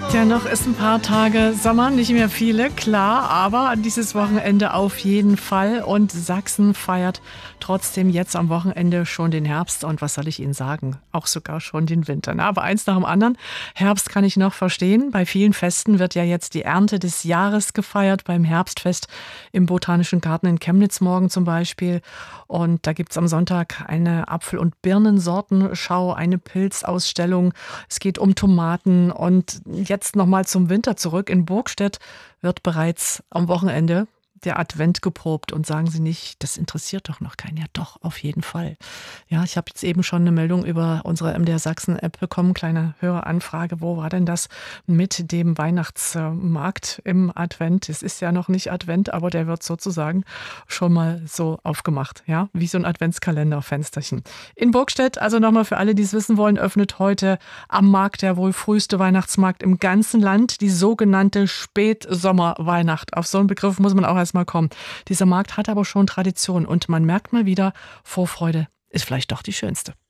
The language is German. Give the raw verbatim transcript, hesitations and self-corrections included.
Ja, noch ist ein paar Tage Sommer, nicht mehr viele, klar, aber dieses Wochenende auf jeden Fall. Und Sachsen feiert trotzdem jetzt am Wochenende schon den Herbst. Und was soll ich Ihnen sagen? Auch sogar schon den Winter. Na, aber eins nach dem anderen. Herbst kann ich noch verstehen. Bei vielen Festen wird ja jetzt die Ernte des Jahres gefeiert. Beim Herbstfest im Botanischen Garten in Chemnitz morgen zum Beispiel. Und da gibt's am Sonntag eine Apfel- und Birnensortenschau, eine Pilzausstellung. Es geht um Tomaten. Und jetzt nochmal zum Winter zurück. In Burgstedt wird bereits am Wochenende der Advent geprobt. Und sagen Sie nicht, das interessiert doch noch keinen. Ja doch, auf jeden Fall. Ja, ich habe jetzt eben schon eine Meldung über unsere M D R Sachsen-App bekommen. Kleine Höreranfrage, wo war denn das mit dem Weihnachtsmarkt im Advent? Es ist ja noch nicht Advent, aber der wird sozusagen schon mal so aufgemacht. Ja, wie so ein Adventskalender-Fensterchen. In Burgstedt, also nochmal für alle, die es wissen wollen, öffnet heute am Markt der wohl früheste Weihnachtsmarkt im ganzen Land, die sogenannte Spätsommerweihnacht. Auf so einen Begriff muss man auch erst mal kommen. Dieser Markt hat aber schon Tradition und man merkt mal wieder, Vorfreude ist vielleicht doch die schönste.